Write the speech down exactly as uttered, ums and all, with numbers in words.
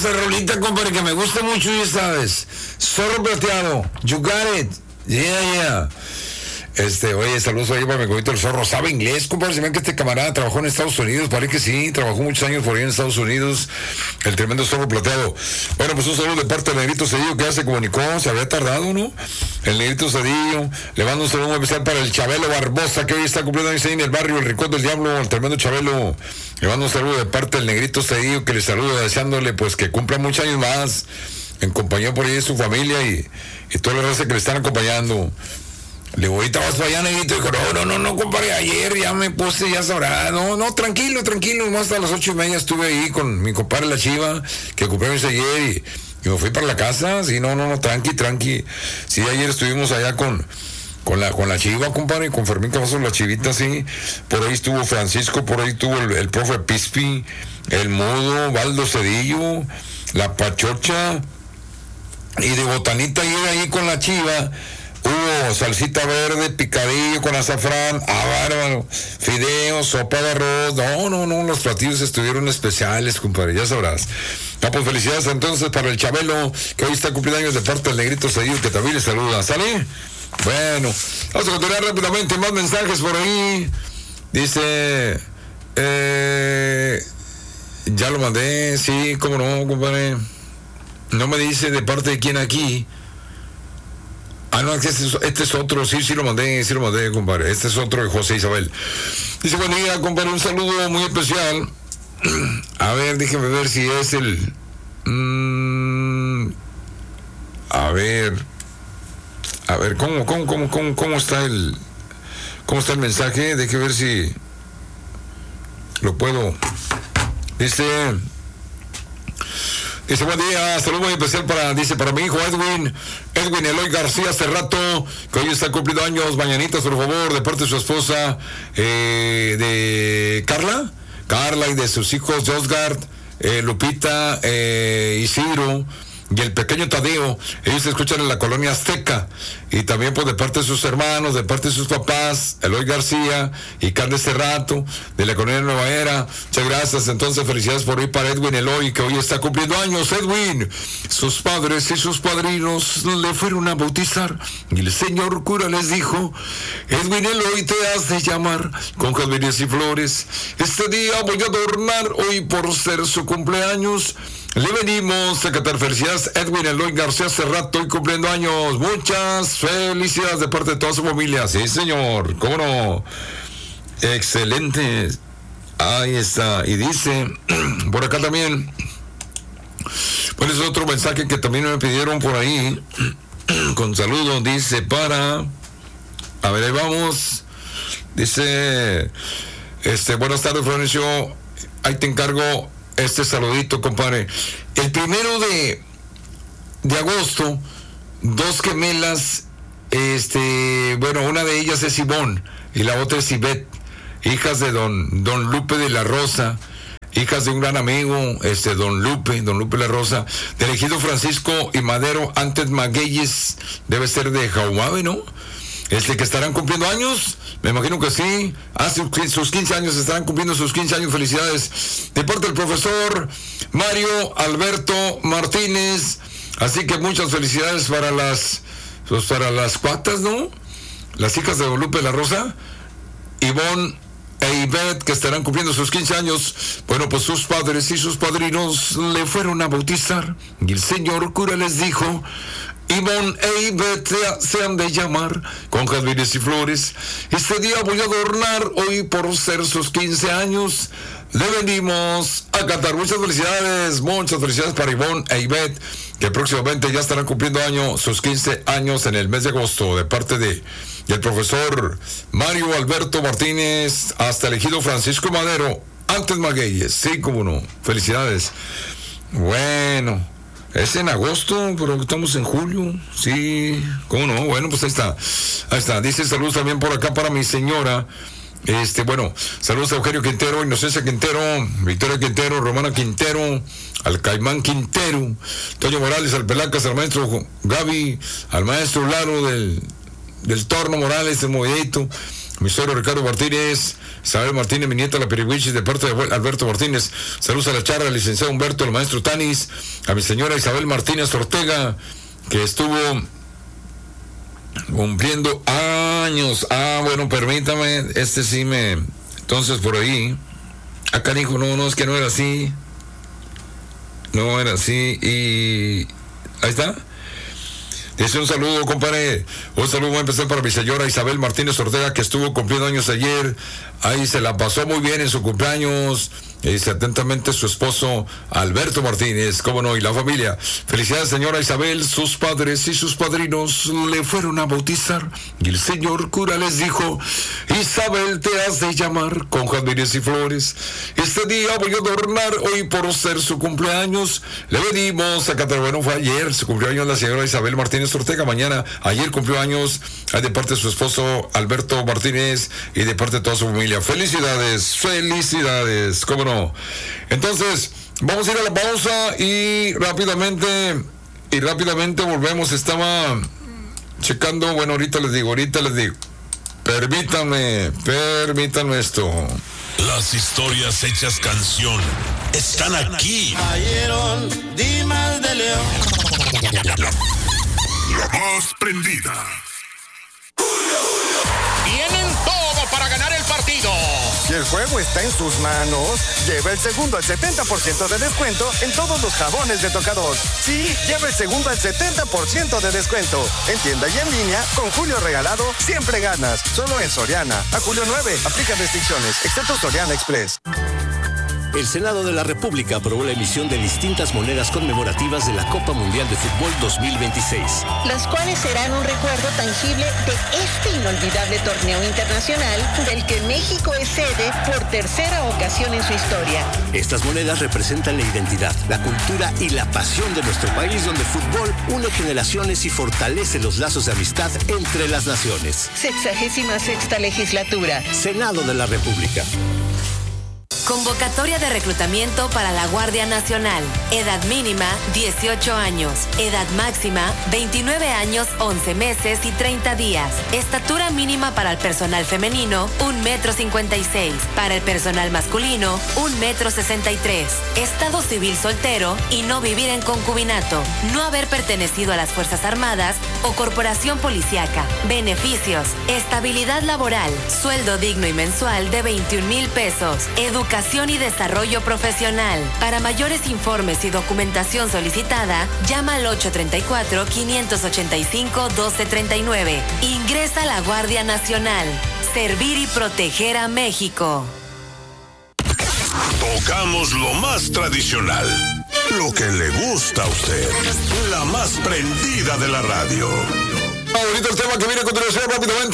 esta rolita, compadre, que me gusta mucho, ya sabes. Zorro Plateado, you got it. Yeah, yeah. Este, oye, saludos ahí para mi comito el Zorro. ¿Sabe inglés, compadre? Se ve que este camarada trabajó en Estados Unidos, parece que sí, trabajó muchos años por ahí en Estados Unidos, el tremendo Zorro Plateado. Bueno, pues un saludo de parte del Negrito Cedillo, que ya se comunicó, se había tardado, ¿no? El Negrito Cedillo, le mando un saludo muy especial para el Chabelo Barbosa, que hoy está cumpliendo años ahí en el barrio, el Rincón del Diablo, el tremendo Chabelo. Le mando un saludo de parte del Negrito Cedillo, que le saluda deseándole, pues, que cumpla muchos años más, en compañía por ahí de su familia y, y toda la raza que le están acompañando. Le digo, ahorita vas para allá, Negrito. Dijo, no, no, no, no, compadre, ayer ya me puse, ya sabrá. No, no, tranquilo, tranquilo. Más hasta las ocho y media estuve ahí con mi compadre La Chiva, que cumplimos ayer y, y me fui para la casa. Sí, no, no, no, tranqui, tranqui. Sí, ayer estuvimos allá con, con la con la Chiva, compadre, con Fermín Cavazos, la Chivita, sí. Por ahí estuvo Francisco, por ahí estuvo el, el profe Pispi, el Mudo, Valdo Cedillo, la Pachocha. Y de botanita ayer ahí con la Chiva. Hubo salsita verde, picadillo con azafrán, ah, bárbaro, fideos, sopa de arroz. No, no, no, los platillos estuvieron especiales, compadre, ya sabrás. No, pues felicidades entonces para el Chabelo, que hoy está cumpliendo años de parte del Negrito Cedillo, que también le saluda. ¿Sale? Bueno, vamos a continuar rápidamente, más mensajes por ahí. Dice, eh, ya lo mandé, sí, cómo no, compadre. No me dice de parte de quién aquí. Ah, no, este es, este es otro, sí, sí lo mandé, sí lo mandé, compadre. Este es otro de José Isabel. Dice, buen día, compadre, un saludo muy especial. A ver, déjeme ver si es el... Mmm, a ver... A ver, ¿cómo, cómo, cómo, cómo, cómo está el... ¿Cómo está el mensaje? Déjeme ver si... Lo puedo... Dice... Dice, buen día, saludo muy especial para, dice, para mi hijo Edwin, Edwin Eloy García Cerrato, que hoy está cumpliendo años, mañanitas, por favor, de parte de su esposa, eh, de Carla, Carla y de sus hijos, Josgard, eh, Lupita, eh, Isidro, y el pequeño Tadeo. Ellos se escuchan en la colonia Azteca, y también pues de parte de sus hermanos, de parte de sus papás, Eloy García y Carles Cerrato, de la colonia Nueva Era. Muchas gracias, entonces felicidades por hoy para Edwin Eloy, que hoy está cumpliendo años. Edwin, sus padres y sus padrinos le fueron a bautizar, y el señor cura les dijo, Edwin Eloy, te has de llamar con jazmines y flores. Este día voy a adornar hoy por ser su cumpleaños. Le venimos a cantar felicidades Edwin Eloy García Cerrato, hoy cumpliendo años. Muchas felicidades de parte de toda su familia. Sí, señor, cómo no. Excelente. Ahí está. Y dice, por acá también, pues es otro mensaje que también me pidieron por ahí, con saludo, dice para, a ver, ahí vamos. Dice, este, buenas tardes, Florencio, ahí te encargo este saludito, compadre. El primero de, de agosto, dos gemelas, este, bueno, una de ellas es Ivonne y la otra es Ivette, hijas de don, don Lupe de la Rosa, hijas de un gran amigo, este, don Lupe, don Lupe La Rosa, del ejido Francisco y Madero, antes Magueyes, debe ser de Jaumabe, ¿no? Este, que estarán cumpliendo años, me imagino que sí, hace sus quince años, estarán cumpliendo sus quince años, felicidades, de parte del profesor Mario Alberto Martínez, así que muchas felicidades para las, pues para las cuatas, ¿no? Las hijas de Lupe La Rosa, Ivonne e Ivette, que estarán cumpliendo sus quince años. Bueno, pues sus padres y sus padrinos le fueron a bautizar, y el señor cura les dijo, Ivonne e Ivette se han de llamar con jazmines y flores. Este día voy a adornar hoy por ser sus quince años. Le venimos a cantar. Muchas felicidades, muchas felicidades para Ivonne e Ivette, que próximamente ya estarán cumpliendo año, sus quince años en el mes de agosto, de parte de del profesor Mario Alberto Martínez, hasta el ejido Francisco Madero, antes Magueyes. Sí, como no. Felicidades. Bueno, es en agosto, pero estamos en julio. Sí, cómo no. Bueno, pues ahí está. Ahí está. Dice saludos también por acá para mi señora. Este, bueno, saludos a Eugenio Quintero, Inocencia Quintero, Victoria Quintero, Romana Quintero, al Caimán Quintero, Toño Morales, al Pelacas, al maestro Gaby, al maestro Laro del, del Torno Morales, el Movedito, Mi suegro Ricardo Martínez, Isabel Martínez, mi nieta la Pirihuichis, de parte de Alberto Martínez. Saludos a la charla, al licenciado Humberto, al maestro Tanis, a mi señora Isabel Martínez Ortega, que estuvo cumpliendo años. Ah, bueno, permítame, este sí me... Entonces, por ahí... Acá dijo, no, no, es que no era así. No era así. Y... Ahí está. Dice un saludo, compadre. Un saludo muy especial para mi señora Isabel Martínez Ortega, que estuvo cumpliendo años ayer. Ahí se la pasó muy bien en su cumpleaños. Y dice atentamente su esposo Alberto Martínez, cómo no, y la familia. Felicidades, señora Isabel. Sus padres y sus padrinos le fueron a bautizar. Y el señor cura les dijo: Isabel, te has de llamar con jardines y flores. Este día voy a adornar hoy por ser su cumpleaños. Le pedimos a Catar, bueno, fue ayer su cumpleaños la señora Isabel Martínez Ortega. Mañana, ayer cumplió años de parte de su esposo Alberto Martínez y de parte de toda su familia. Felicidades, felicidades, cómo no. Entonces, vamos a ir a la pausa y rápidamente, y rápidamente volvemos. Estaba checando, bueno, ahorita les digo, ahorita les digo. Permítanme, permítanme esto. Las historias hechas canción están aquí. Ayeron, Dimas de León. La más prendida. Tienen todo para ganar el partido. Si el juego está en sus manos, lleva el segundo al setenta por ciento de descuento en todos los jabones de tocador. Sí, lleva el segundo al setenta por ciento de descuento. En tienda y en línea, con Julio Regalado, siempre ganas. Solo en Soriana. A julio nueve, aplica restricciones, excepto Soriana Express. El Senado de la República aprobó la emisión de distintas monedas conmemorativas de la Copa Mundial de Fútbol dos mil veintiséis. Las cuales serán un recuerdo tangible de este inolvidable torneo internacional del que México es sede por tercera ocasión en su historia. Estas monedas representan la identidad, la cultura y la pasión de nuestro país, donde el fútbol une generaciones y fortalece los lazos de amistad entre las naciones. Sexagésima sexta legislatura. Senado de la República. Convocatoria de reclutamiento para la Guardia Nacional. Edad mínima, dieciocho años. Edad máxima, veintinueve años, once meses y treinta días. Estatura mínima para el personal femenino, un metro cincuenta y seis. Para el personal masculino, un metro sesenta y tres. Estado civil soltero y no vivir en concubinato. No haber pertenecido a las Fuerzas Armadas o corporación policíaca. Beneficios: estabilidad laboral, sueldo digno y mensual de veintiún mil pesos. Educación y desarrollo profesional. Para mayores informes y documentación solicitada, llama al ocho tres cuatro, cinco ocho cinco, uno dos tres nueve. Ingresa a la Guardia Nacional. Servir y proteger a México. Tocamos lo más tradicional, lo que le gusta a usted, la más prendida de la radio. Ahorita el tema que viene a continuación rápidamente.